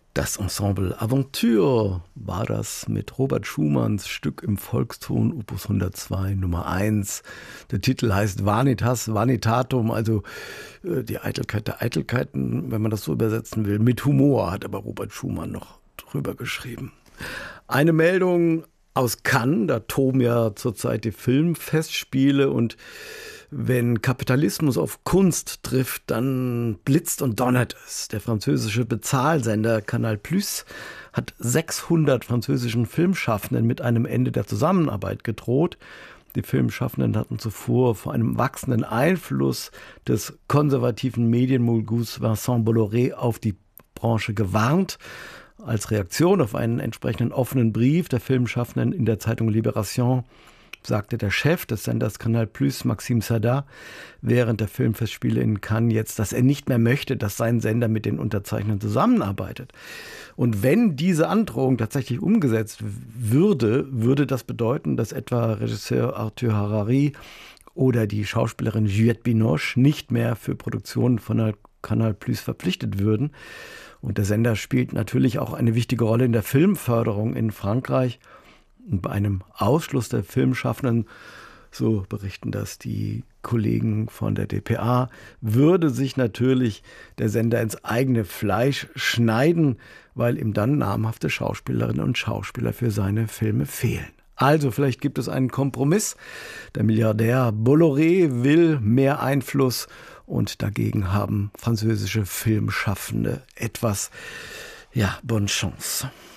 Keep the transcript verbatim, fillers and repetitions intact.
Das Ensemble Aventure war das mit Robert Schumanns Stück im Volkston Opus hundertzwei Nummer eins. Der Titel heißt Vanitas Vanitatum, also äh, die Eitelkeit der Eitelkeiten, wenn man das so übersetzen will. Mit Humor hat aber Robert Schumann noch drüber geschrieben. Eine Meldung aus Cannes, da toben ja zurzeit die Filmfestspiele und wenn Kapitalismus auf Kunst trifft, dann blitzt und donnert es. Der französische Bezahlsender Canal Plus hat sechshundert französischen Filmschaffenden mit einem Ende der Zusammenarbeit gedroht. Die Filmschaffenden hatten zuvor vor einem wachsenden Einfluss des konservativen Medienmulgus Vincent Bolloré auf die Branche gewarnt. Als Reaktion auf einen entsprechenden offenen Brief der Filmschaffenden in der Zeitung Libération sagte der Chef des Senders Canal Plus, Maxime Saada, während der Filmfestspiele in Cannes jetzt, dass er nicht mehr möchte, dass sein Sender mit den Unterzeichnern zusammenarbeitet. Und wenn diese Androhung tatsächlich umgesetzt würde, würde das bedeuten, dass etwa Regisseur Arthur Harari oder die Schauspielerin Juliette Binoche nicht mehr für Produktionen von Canal Plus verpflichtet würden. Und der Sender spielt natürlich auch eine wichtige Rolle in der Filmförderung in Frankreich. Und bei einem Ausschluss der Filmschaffenden, so berichten das die Kollegen von der D P A, würde sich natürlich der Sender ins eigene Fleisch schneiden, weil ihm dann namhafte Schauspielerinnen und Schauspieler für seine Filme fehlen. Also vielleicht gibt es einen Kompromiss. Der Milliardär Bolloré will mehr Einfluss und dagegen haben französische Filmschaffende etwas, ja, bonne chance.